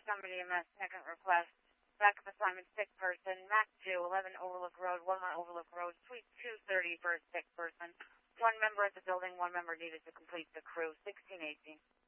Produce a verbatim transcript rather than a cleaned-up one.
Summit E M S, second request. Backup assignment, sick person, Mac two, eleven Overlook Road, one Overlook Road, Suite two thirty for a sick person. One member at the building, one member needed to complete the crew, sixteen eighteen.